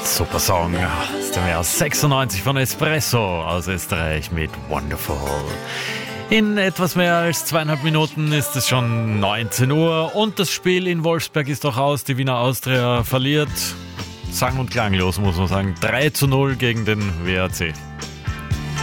Super Song aus dem Jahr 96 von Espresso aus Österreich mit Wonderful. In etwas mehr als 2,5 Minuten ist es schon 19 Uhr und das Spiel in Wolfsberg ist auch aus. Die Wiener Austria verliert, sang- und klanglos muss man sagen, 3:0 gegen den WAC.